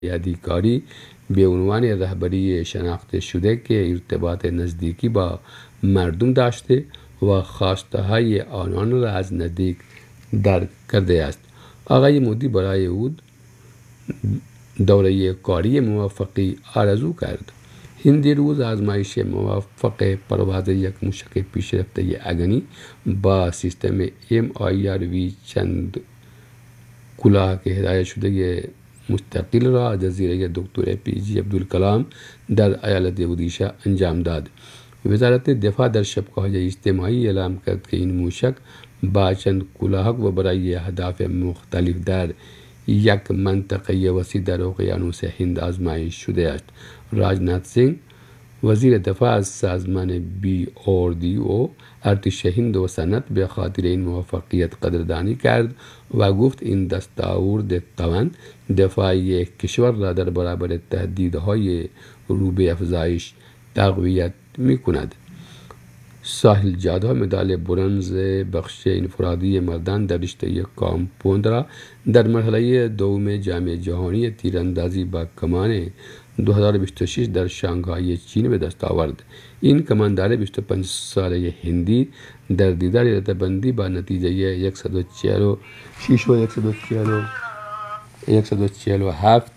یادیکاری به عنوان رهبری شناخته شده که ارتباط نزدیکی با مردم داشته و خواسته های آنان را از نزدیک درک کرده است. آقای مودی برای او دوره کاری موفقی آرزو کرد. این دیروز آزمایش موفق پرواز یک موشک پیشرفته اگنی با سیستم MIRV چند کلاه که هدایت شده مستقل را جزیره دکتر APJ عبدالکلام در ایالت اودیشا انجام داد. وزارت دفاع در شبکه‌های اجتماعی اعلام کرد که این موشک با چند کلاهک و برای اهداف مختلف در یک منطقه وسیع در اقیانوس هند آزمایش شده است. راجناتھ سینگ وزیر دفاع از سازمان BRDO ارتش هند و سنت به خاطر این موفقیت قدردانی کرد و گفت این دستاورد توان دفاع یک کشور را در برابر تهدیدهای رو به افزایش تقویت می کند. ساحل جاده مدال برنز بخش انفرادی مردان در رشته کامپوند را در مرحله دوم جام جهانی تیراندازی با کمان 2026 در شانگهای چین به دست آورد. این کماندار 25 ساله هندی در دیدار رتبندی با نتیجه 146 و 147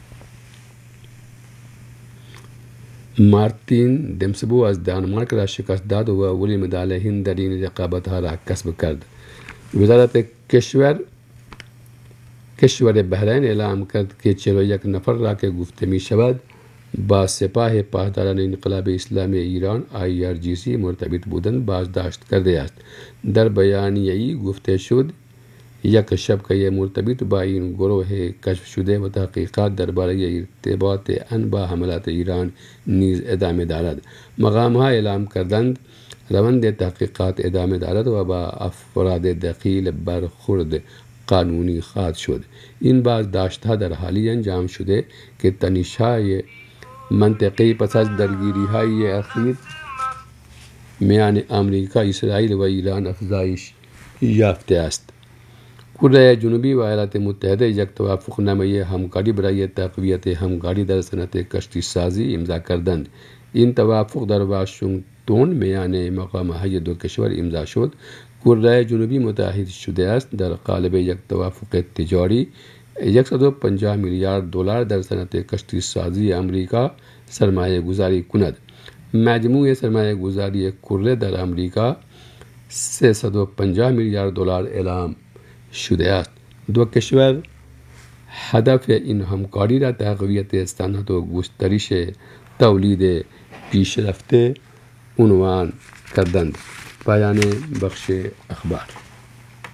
مارتین دمسبو از دانمارک را شکست داد و اولی مدال هند در این رقابت‌ها را کسب کرد. وزارت کشور بحرین اعلام کرد که 41 نفر را که گفته می شود با سپاه پاسداران انقلاب اسلامی ایران IRGC مرتبط بودند بازداشت کرده است. در بیانیه‌ای گفته شد یک شبکه مرتبط با این گروه کشف شده و تحقیقات درباره ارتباط آن با حملات ایران نیز ادامه دارد. مقام‌ها اعلام کردند روند تحقیقات ادامه دارد و با افراد دخیل برخورد قانونی خواهد شد. این بازداشت‌ها در حالی انجام شده که تنش‌های منطقه‌ای پس از درگیری‌های اخیر میان آمریکا، اسرائیل و ایران افزایش یافته است. کره جنوبی و ایالات متحده یک توافقنامه همکاری برای تقویت همکاری در صنعت کشتی سازی امضا کردند. این توافق در واشنگتن میان مقام‌های دو کشور امضا شد. کره جنوبی متحد شده است در قالب یک توافق تجاری 150 میلیارد دلار در صنعت کشتی سازی امریکا سرمایه گذاری کند. مجموع سرمایه گذاری کره در امریکا 350 میلیارد دلار اعلام شده است. دو کشور هدف این همکاری را تقویت صنعت و گسترش تولید پیشرفته عنوان کردند. پایان بخش اخبار.